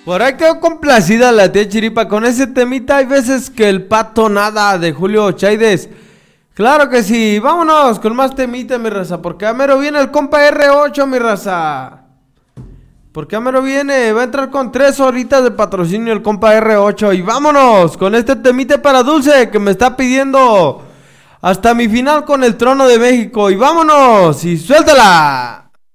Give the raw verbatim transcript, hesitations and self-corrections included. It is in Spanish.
Por ahí quedó complacida la tía Chiripa con ese temita. Hay veces que el pato nada de Julio Chaides. Claro que sí, vámonos con más temita, mi raza. Porque a mero viene el compa R ocho, mi raza. Porque a mero viene, va a entrar con tres horitas de patrocinio el compa R ocho. Y vámonos con este temita para Dulce que me está pidiendo hasta mi final con el Trono de México. Y vámonos y suéltala.